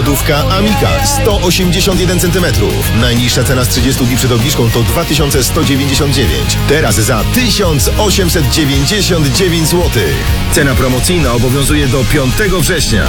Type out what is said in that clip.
Lodówka Amica 181 cm. Najniższa cena z 30 dni przed obniżką to 2199. Teraz za 1899 zł. Cena promocyjna obowiązuje do 5 września.